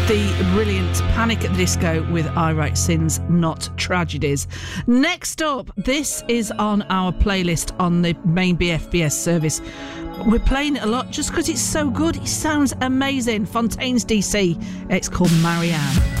the brilliant Panic at the Disco with I Write Sins, Not Tragedies. Next up, this is on our playlist on the main BFBS service. We're playing it a lot just because it's so good. It sounds amazing. Fontaines DC. It's called Marianne.